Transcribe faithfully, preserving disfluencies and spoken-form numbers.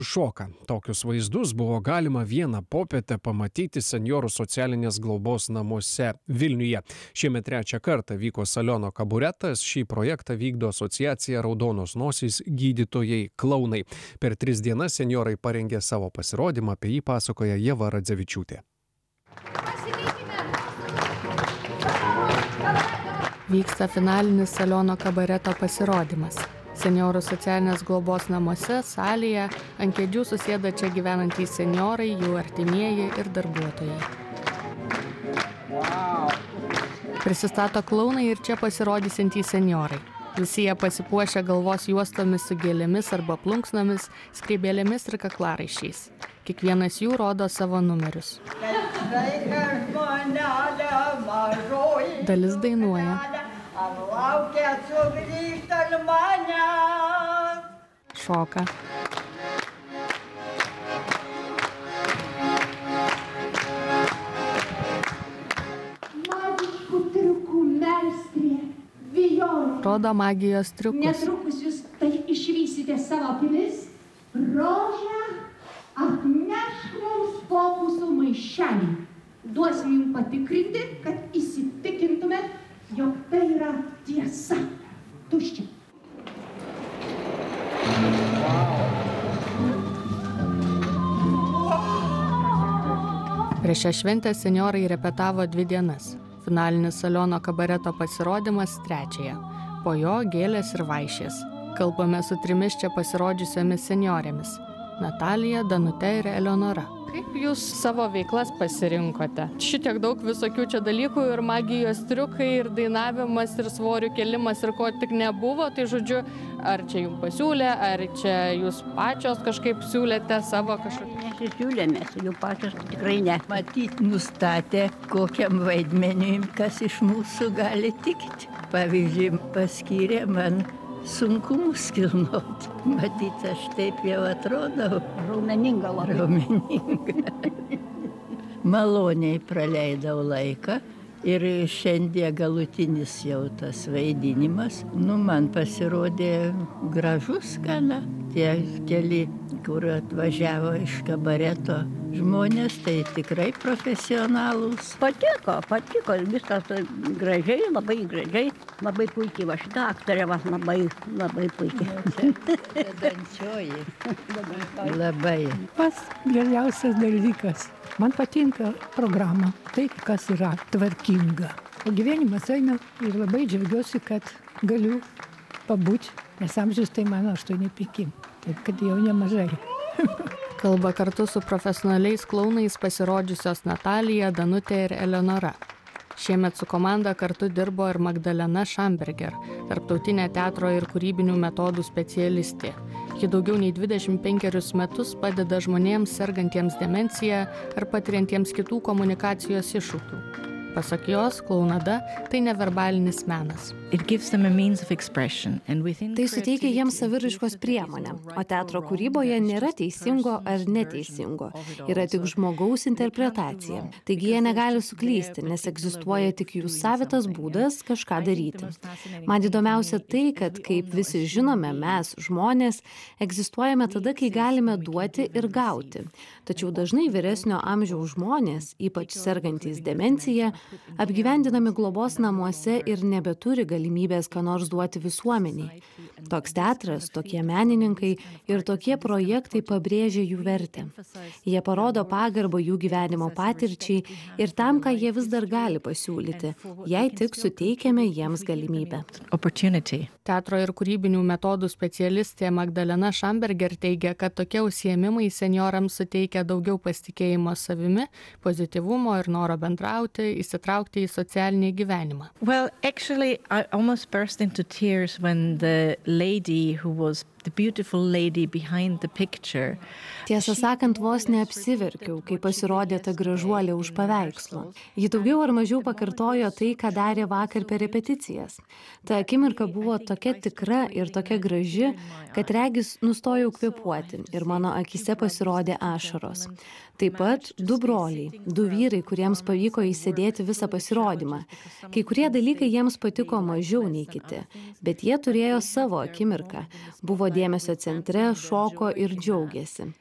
šoka. Tokius vaizdus buvo galima vieną popietę pamatyti senjorų socialinės globos namuose Vilniuje. Šiemet trečią kartą vyko Saliono kaburetas. Šį projektą vykdo asociacija Raudonos nosys gydytojai klounai. Per tris dienas senjorai parengė savo pasirodymą, apie jį pasakoja Ieva Radzevičiūtė. Vyksta finalinis Saliono kabareto pasirodymas. Senjorų socialinės globos namuose, salėje, ant kėdžių susėda čia gyvenantys senjorai, jų artimieji ir darbuotojai. Prisistato klounai ir čia pasirodysiantys senjorai. Visi jie pasipuošia galvos juostomis su gėlėmis arba plunksnomis, skrybėlėmis ir kaklaraiščiais. Kiekvienas jų rodo savo numerius. Dalis dainuoja. Šoka. Magiškų triukų meistrė, Vijolė. Rodo magijos triukus. Netrukus jūs tai išvysite savo akimis. Rožę atnešk mums po mūsų maišelį. Duosiu jums patikrinti, kad įsitikintumėt, jog tai yra tiesa. Tuščia. Prieš šią šventę senjorai repetavo dvi dienas. Finalinis Saliono kabareto pasirodymas trečiąją. Po jo gėlės ir vaišės. Kalbame su trimis čia pasirodžiusiomis senjorėmis – Natalija, Danute ir Eleonora. Kaip jūs savo veiklas pasirinkote? Šitiek daug visokių čia dalykų ir magijos triukai, ir dainavimas, ir svorių kėlimas, ir ko tik nebuvo. Tai žodžiu, ar čia jums pasiūlė, ar čia jūs pačios kažkaip siūlėte savo kažkokį? Nesisiūlėmės, jų pačios tikrai ne. Matyt, nustatė, kokiam vaidmeniui kas iš mūsų gali tikti. Pavyzdžiui, paskyrė man sunkumus kilnot. Matyt, aš taip jau atrodau. Raumeninga labai. Raumeninga. Maloniai praleidau laiką ir šiandien galutinis jau tas vaidinimas. Nu, man pasirodė gražus gana. Tie keli, kur atvažiavo iš kabareto žmonės, tai tikrai profesionalūs. Patiko, patiko, viskas gražiai, labai gražiai, labai puikiai, va šitą aktorę, va, labai, labai puikiai. Dančioji. Labai. Pats geriausias dalykas. Man patinka programa, tai kas yra tvarkinga. O gyvenimas eina ir labai džiaugiuosi, kad galiu pabūti, nes amžius tai mano aštuoni penki, taip kad jau nemažai. Kalba kartu su profesionaliais klounais pasirodžiusios Natalija, Danutė ir Eleonora. Šiemet su komanda kartu dirbo ir Magdalena Šamberger, tarptautinė teatro ir kūrybinių metodų specialistė. Ji daugiau nei dvidešimt penkerius metus padeda žmonėms sergantiems demencija ar patiriantiems kitų komunikacijos iššūkių. Pasak jos, klounada – tai neverbalinis menas. Tai suteikia jiems saviraiškos priemonę, o teatro kūryboje nėra teisingo ar neteisingo, yra tik žmogaus interpretacija. Taigi jie negali suklysti, nes egzistuoja tik jų savitas būdas kažką daryti. Man įdomiausia tai, kad kaip visi žinome, mes, žmonės, egzistuojame tada, kai galime duoti ir gauti. Tačiau dažnai vyresnio amžiaus žmonės, ypač sergantys demencija, apgyvendinami globos namuose ir nebeturi galimybės ką nors duoti visuomeniai. Toks teatras, tokie menininkai ir tokie projektai pabrėžia jų vertę. Jie parodo pagarbą jų gyvenimo patirčiai ir tam, ką jie vis dar gali pasiūlyti, jei tik suteikiame jiems galimybę. Teatro ir kūrybinių metodų specialistė Magdalena Šamberger teigia, kad tokie užsiėmimai senjorams suteikia daugiau pasitikėjimo savimi, pozityvumo ir noro bendrauti, įsitraukti į socialinį gyvenimą. Well, actually, I almost burst into tears when the lady who was the beautiful lady behind the picture. Tiesą sakant, vos neapsiverkiau, kai pasirodė ta gražuolė už paveikslo. Ji daugiau ar mažiau pakartojo tai, ką darė vakar per repeticijas. Ta akimirka buvo tokia tikra ir tokia graži, kad regis nustojau kvėpuoti ir mano akise pasirodė ašaros. Taip pat du broliai, du vyrai, kuriems pavyko įsėdėti visą pasirodymą. Kai kurie dalykai jiems patiko mažiau nei kiti, bet jie turėjo savo akimirką. Buvo dėmesio centre, šoko ir džiaugėsi.